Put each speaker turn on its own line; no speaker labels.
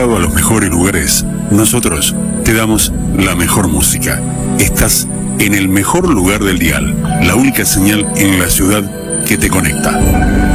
entrado a los mejores lugares, nosotros te damos la mejor música. Estás en el mejor lugar del dial, la única señal en la ciudad que te conecta.